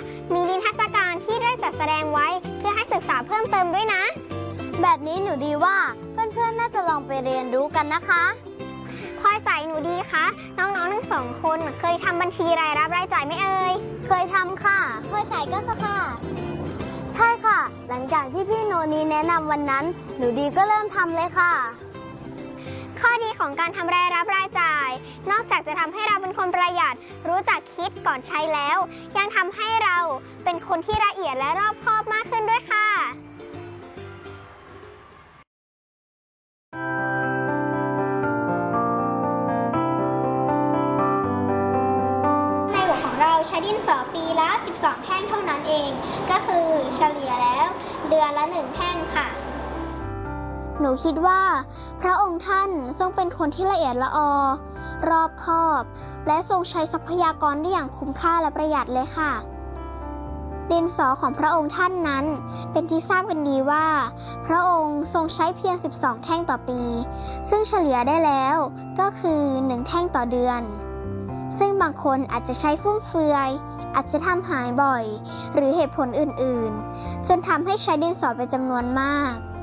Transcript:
มีนิทรรศการที่ได้จัดแสดงไว้เพื่อให้ศึกษาเพิ่มเติมด้วยนะแบบนี้หนูดีว่าเพื่อนๆน่าจะลองไปเรียนรู้กันนะคะพลอยใสหนูดีคะน้องๆทั้งสองคนเคยทำบัญชีรายรับรายจ่ายไหมเอ่ยเคยทำค่ะพลอยใสก็ค่ะใช่ค่ะหลังจากที่พี่โนนีแนะนำวันนั้นหนูดีก็เริ่มทำเลยค่ะข้อดีของการทำรายรับรายจ่ายนอกจากจะทำให้เราเป็นคนประหยัดรู้จักคิดก่อนใช้แล้วยังทำให้เราเป็นคนที่ละเอียดและรอบคอบมากขึ้นด้วยค่ะในหัวของเราใช้ดินสอปีละ12แท่งเท่านั้นเองก็คือเฉลี่ยแล้วเดือนละ1แท่งค่ะหนูคิดว่าพระองค์ท่านทรงเป็นคนที่ละเอียดละออรอบคอบและทรงใช้ทรัพยากรได้อย่างคุ้มค่าและประหยัดเลยค่ะดินสอของพระองค์ท่านนั้นเป็นที่ทราบกันดีว่าพระองค์ทรงใช้เพียง12แท่งต่อปีซึ่งเฉลี่ยได้แล้วก็คือ1แท่งต่อเดือนซึ่งบางคนอาจจะใช้ฟุ่มเฟือยอาจจะทำหายบ่อยหรือเหตุผลอื่นๆจนทำให้ใช้ดินสอเป็นจำนวนมาก